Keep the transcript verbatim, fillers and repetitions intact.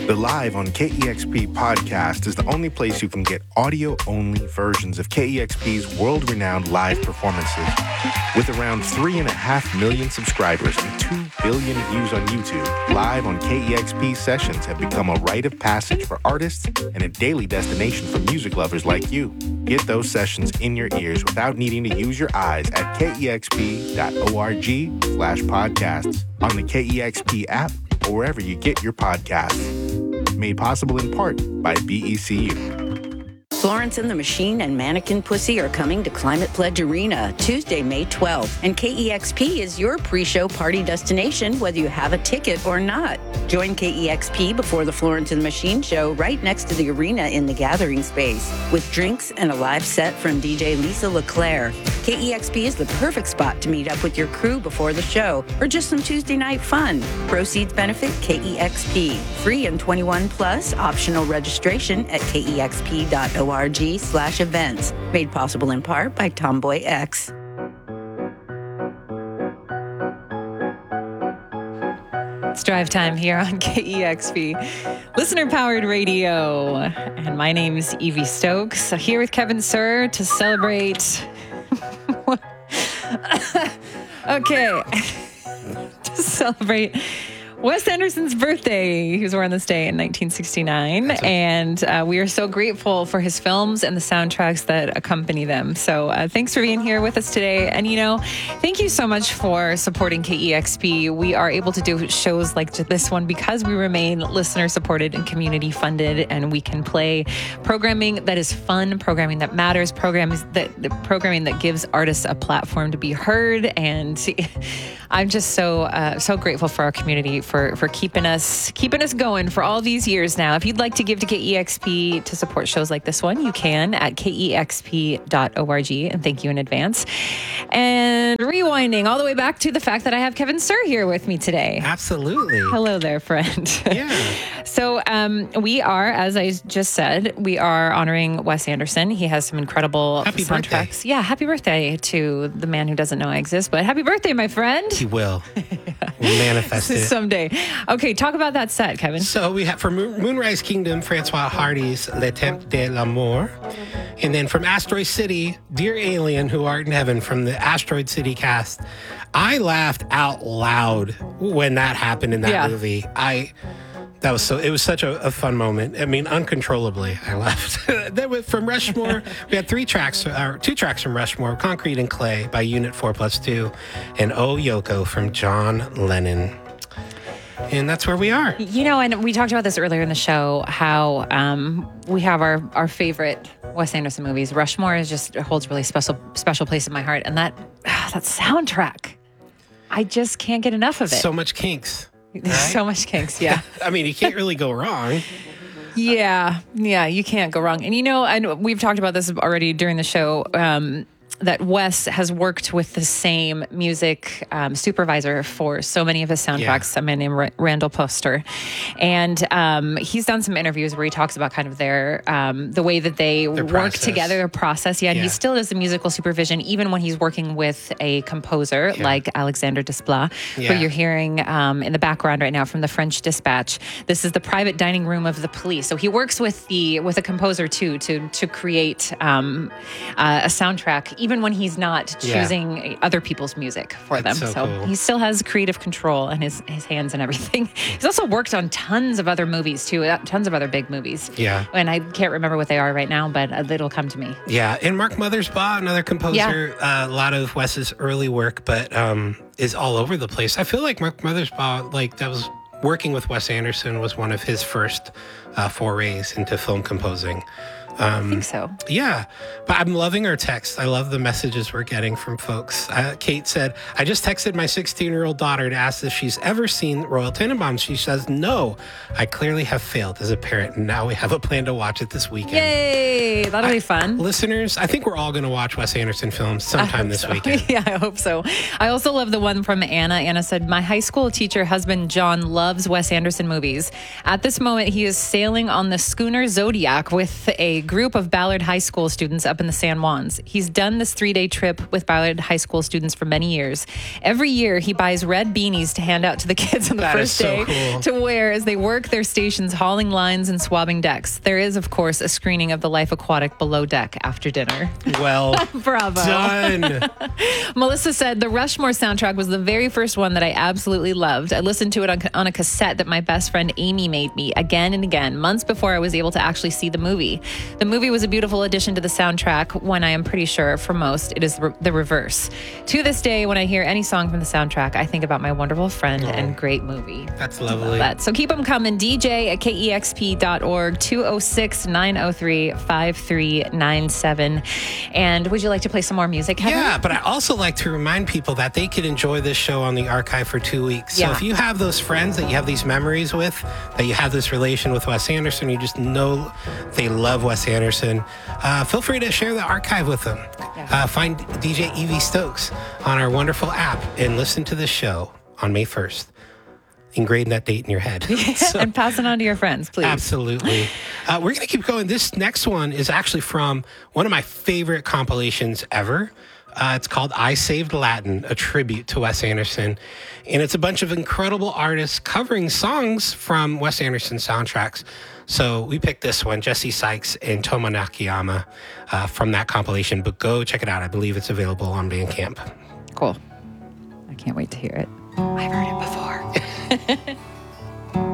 The Live on K E X P podcast is the only place you can get audio-only versions of K E X P's world-renowned live performances. With around three and a half million subscribers and two billion views on YouTube, Live on K E X P sessions have become a rite of passage for artists and a daily destination for music lovers like you. Get those sessions in your ears without needing to use your eyes at kexp dot org slash podcasts, on the K E X P app, or wherever you get your podcasts. Made possible in part by B E C U. Florence and the Machine and Mannequin Pussy are coming to Climate Pledge Arena Tuesday, May twelfth. And K E X P is your pre-show party destination, whether you have a ticket or not. Join K E X P before the Florence and the Machine show right next to the arena in the gathering space, with drinks and a live set from D J Lisa LeClaire. K E X P is the perfect spot to meet up with your crew before the show, or just some Tuesday night fun. Proceeds benefit K E X P. Free and twenty-one plus, optional registration at kexp dot org slash events. Made possible in part by Tomboy X. It's drive time here on K E X P, listener-powered radio. And my name's Evie Stokes, so here with Kevin Sir to celebrate... okay. to celebrate Wes Anderson's birthday. He was born this day in nineteen sixty-nine, and uh, we are so grateful for his films and the soundtracks that accompany them. So uh, thanks for being here with us today. And, you know, thank you so much for supporting K E X P. We are able to do shows like this one because we remain listener-supported and community-funded, and we can play programming that is fun, programming that matters, programming that, programming that gives artists a platform to be heard. And I'm just so uh, so grateful for our community for for keeping us keeping us going for all these years now. If you'd like to give to K E X P to support shows like this one, you can at kexp dot org, and thank you in advance. And rewinding all the way back to the fact that I have Kevin Sir here with me today. Absolutely. Hello there, friend. Yeah. So um, we are, as I just said, we are honoring Wes Anderson. He has some incredible happy soundtracks. Birthday. Yeah, happy birthday to the man who doesn't know I exist, but happy birthday, my friend. He will. yeah. We'll manifest it. Someday. Okay, talk about that set, Kevin. So we have from Moonrise Kingdom, Francois Hardy's Le Temps de l'Amour. And then from Asteroid City, Dear Alien, Who Art in Heaven, from the Asteroid City cast. I laughed out loud when that happened in that yeah. movie. I... That was so. It was such a, a fun moment. I mean, uncontrollably, I laughed. Then with, from Rushmore, we had three tracks, or two tracks from Rushmore: "Concrete and Clay" by Unit Four Plus Two, and "Oh Yoko" from John Lennon. And that's where we are. You know, and we talked about this earlier in the show, how um, we have our, our favorite Wes Anderson movies. Rushmore is just holds a really special special place in my heart, and that that soundtrack, I just can't get enough of it. So much kinks. Right? So much kinks, yeah. I mean, you can't really go wrong. Yeah, yeah, you can't go wrong. And you know, and we've talked about this already during the show, um, that Wes has worked with the same music um, supervisor for so many of his soundtracks, yeah. a man named R- Randall Poster. And um, he's done some interviews where he talks about kind of their, um, the way that they their work process. together, their process. Yeah, and yeah. he still does the musical supervision, even when he's working with a composer yeah. like Alexander Desplat, yeah. who you're hearing um, in the background right now from the French Dispatch. This is the private dining room of the police. So he works with the with a composer too to to create um, uh, a soundtrack, even when he's not choosing yeah. other people's music for That's them. So, So cool. he still has creative control in his, his hands and everything. He's also worked on tons of other movies too, uh, tons of other big movies. Yeah. And I can't remember what they are right now, but uh, it'll come to me. Yeah. And Mark Mothersbaugh, another composer, Yeah. uh, a lot of Wes's early work, but um, is all over the place. I feel like Mark Mothersbaugh, like that was working with Wes Anderson was one of his first uh, forays into film composing. Um, I think so. Yeah, but I'm loving our text. I love the messages we're getting from folks. Uh, Kate said, I just texted my sixteen-year-old daughter to ask if she's ever seen Royal Tenenbaums. She says, no, I clearly have failed as a parent, and now we have a plan to watch it this weekend. Yay! That'll I, be fun. Listeners, I think we're all going to watch Wes Anderson films sometime this so. weekend. Yeah, I hope so. I also love the one from Anna. Anna said, my high school teacher husband, John, loves Wes Anderson movies. At this moment, he is sailing on the schooner Zodiac with a group of Ballard High School students up in the San Juans. He's done this three-day trip with Ballard High School students for many years. Every year, he buys red beanies to hand out to the kids on the That first is so day cool. to wear as they work their stations hauling lines and swabbing decks. There is, of course, a screening of the Life Aquatic below deck after dinner. Well Bravo. done. Melissa said the Rushmore soundtrack was the very first one that I absolutely loved. I listened to it on, on a cassette that my best friend Amy made me again and again, months before I was able to actually see the movie. The movie was a beautiful addition to the soundtrack when I am pretty sure, for most, it is the reverse. To this day, when I hear any song from the soundtrack, I think about my wonderful friend Oh. and great movie. That's lovely. That. So keep them coming. D J at K E X P dot org, two oh six, nine oh three, five three nine seven. And would you like to play some more music, Kevin? Yeah, but I also like to remind people that they can enjoy this show on the archive for two weeks. Yeah. So if you have those friends that you have these memories with, that you have this relation with Wes Anderson, you just know they love Wes Anderson, uh, feel free to share the archive with them. Yeah. Uh, find D J Evie Stokes on our wonderful app and listen to this show on May first. Ingrain that date in your head. So- And pass it on to your friends, please. Absolutely. Uh, we're going to keep going. This next one is actually from one of my favorite compilations ever. Uh, it's called I Saved Latin, a tribute to Wes Anderson. And it's a bunch of incredible artists covering songs from Wes Anderson soundtracks. So we picked this one, Jesse Sykes and Toma Nakayama, uh, from that compilation. But go check it out. I believe it's available on Bandcamp. Cool. I can't wait to hear it. I've heard it before.